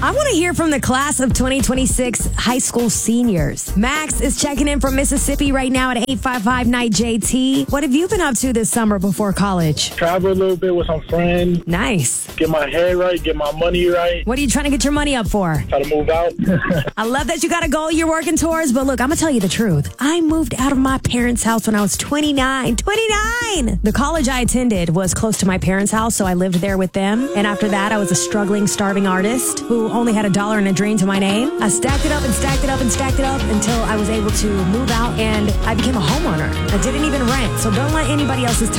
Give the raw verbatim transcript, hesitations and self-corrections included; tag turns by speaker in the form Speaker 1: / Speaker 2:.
Speaker 1: I want to hear from the class of twenty twenty-six high school seniors. Max is checking in from Mississippi right now at eight five five Night J T. What have you been up to this summer before college?
Speaker 2: Travel a little bit with some friends.
Speaker 1: Nice.
Speaker 2: Get my head right, get my money right.
Speaker 1: What are you trying to get your money up for?
Speaker 2: Try to move out.
Speaker 1: I love that you got a goal you're working towards, but look, I'm going to tell you the truth. I moved out of my parents' house when I was twenty-nine. twenty-nine! The college I attended was close to my parents' house, so I lived there with them. And after that, I was a struggling, starving artist who only had a dollar and a dream to my name. I stacked it up and stacked it up and stacked it up until I was able to move out, and I became a homeowner. I didn't even rent, so don't let anybody else's